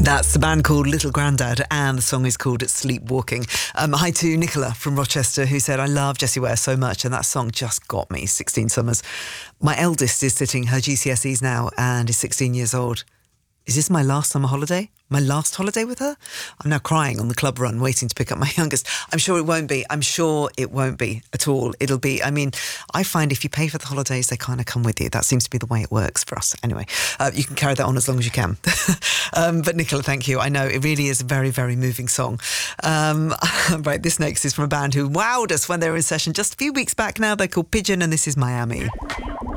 That's the band called Little Grandad, and the song is called Sleepwalking. Hi to Nicola from Rochester, who said, I love Jessie Ware so much, and that song just got me. 16 Summers. My eldest is sitting her GCSEs now and is 16 years old. Is this my last summer holiday? My last holiday with her? I'm now crying on the club run, waiting to pick up my youngest. I'm sure it won't be. I'm sure it won't be at all. It'll be, I mean, I find if you pay for the holidays, they kind of come with you. That seems to be the way it works for us. Anyway, you can carry that on as long as you can. But Nicola, thank you. I know it really is a very, very moving song. Right, this next is from a band who wowed us when they were in session just a few weeks back now. They're called Pigeon, and this is Miami.